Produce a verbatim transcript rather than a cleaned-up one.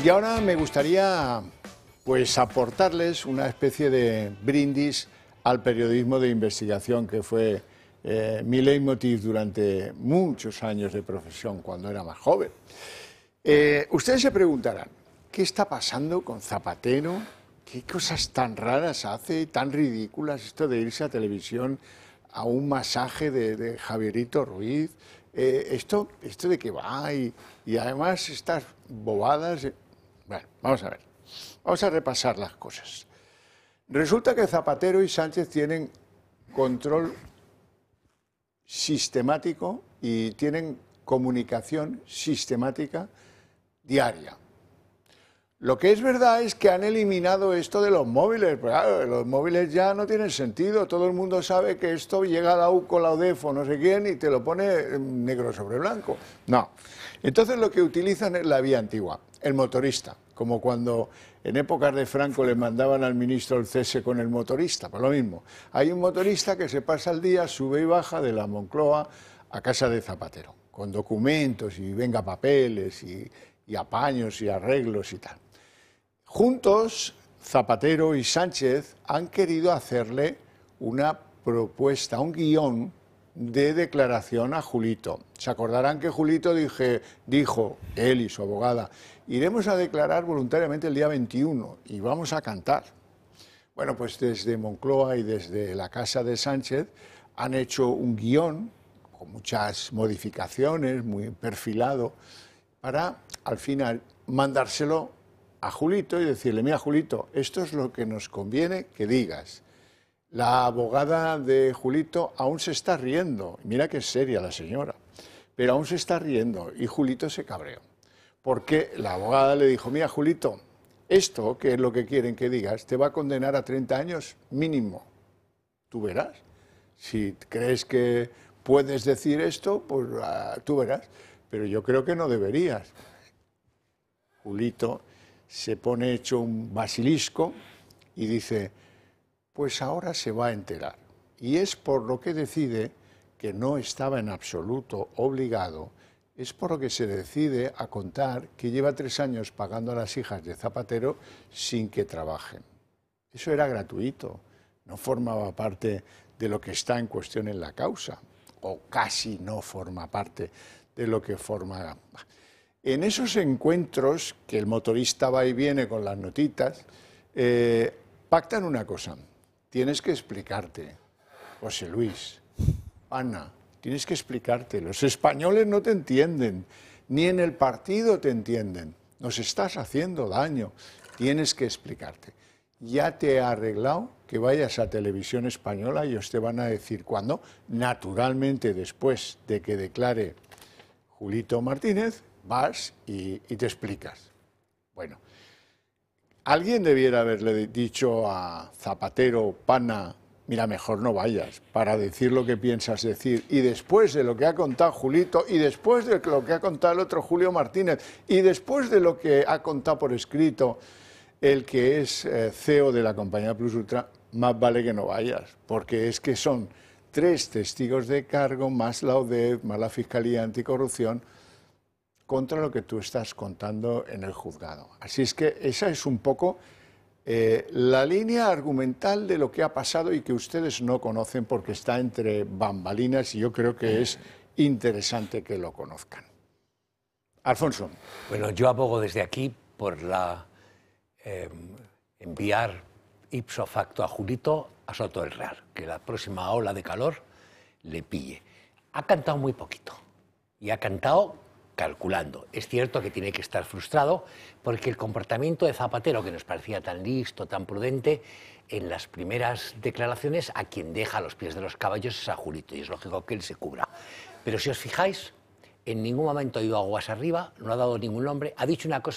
Y ahora me gustaría pues aportarles una especie de brindis al periodismo de investigación que fue eh, mi leitmotiv durante muchos años de profesión cuando era más joven. Eh, ustedes se preguntarán, ¿qué está pasando con Zapatero? ¿Qué cosas tan raras hace, tan ridículas, esto de irse a televisión a un masaje de, de Javierito Ruiz? Eh, esto, ¿Esto de qué va? Y, y además estas bobadas... Eh, bueno, vamos a ver, vamos a repasar las cosas. Resulta que Zapatero y Sánchez tienen control sistemático y tienen comunicación sistemática diaria. Lo que es verdad es que han eliminado esto de los móviles. Claro, los móviles ya no tienen sentido. Todo el mundo sabe que esto llega a la U C O, la U D E F o no sé quién y te lo pone negro sobre blanco. No. Entonces lo que utilizan es la vía antigua, el motorista. Como cuando en épocas de Franco le mandaban al ministro el cese con el motorista, pues lo mismo. Hay un motorista que se pasa el día, sube y baja de la Moncloa a casa de Zapatero, con documentos y venga papeles y, y apaños y arreglos y tal. Juntos, Zapatero y Sánchez han querido hacerle una propuesta, un guión de declaración a Julito. Se acordarán que Julito dije, dijo, él y su abogada, iremos a declarar voluntariamente el día veintiuno y vamos a cantar. Bueno, pues desde Moncloa y desde la casa de Sánchez han hecho un guión con muchas modificaciones, muy perfilado, para al final mandárselo a Julito y decirle, mira Julito, esto es lo que nos conviene que digas. La abogada de Julito aún se está riendo, mira que es seria la señora, pero aún se está riendo y Julito se cabreó, porque la abogada le dijo, mira Julito, esto que es lo que quieren que digas, te va a condenar a treinta años mínimo, tú verás, si crees que puedes decir esto, pues uh, tú verás, pero yo creo que no deberías. Julito se pone hecho un basilisco y dice, pues ahora se va a enterar. Y es por lo que decide, que no estaba en absoluto obligado, es por lo que se decide a contar que lleva tres años pagando a las hijas de Zapatero sin que trabajen. Eso era gratuito, no formaba parte de lo que está en cuestión en la causa, o casi no forma parte de lo que forma... En esos encuentros, que el motorista va y viene con las notitas, eh, pactan una cosa. Tienes que explicarte, José Luis, Ana, tienes que explicarte. Los españoles no te entienden, ni en el partido te entienden. Nos estás haciendo daño, tienes que explicarte. Ya te he arreglado que vayas a Televisión Española y os te van a decir cuándo. Naturalmente, después de que declare Julito Martínez, vas y, y te explicas. Bueno, alguien debiera haberle dicho a Zapatero, pana, mira, mejor no vayas, para decir lo que piensas decir. Y después de lo que ha contado Julito, y después de lo que ha contado el otro Julio Martínez, y después de lo que ha contado por escrito el que es eh, C E O de la compañía Plus Ultra, más vale que no vayas, porque es que son tres testigos de cargo, más la U D E F, más la Fiscalía Anticorrupción, contra lo que tú estás contando en el juzgado. Así es que esa es un poco eh, la línea argumental de lo que ha pasado y que ustedes no conocen porque está entre bambalinas y yo creo que es interesante que lo conozcan. Alfonso. Bueno, yo abogo desde aquí por la eh, enviar ipso facto a Julito a Soto del Real, que la próxima ola de calor le pille. Ha cantado muy poquito y ha cantado calculando. Es cierto que tiene que estar frustrado porque el comportamiento de Zapatero, que nos parecía tan listo, tan prudente, en las primeras declaraciones a quien deja a los pies de los caballos es a Julito y es lógico que él se cubra. Pero si os fijáis, en ningún momento ha ido aguas arriba, no ha dado ningún nombre, ha dicho una cosa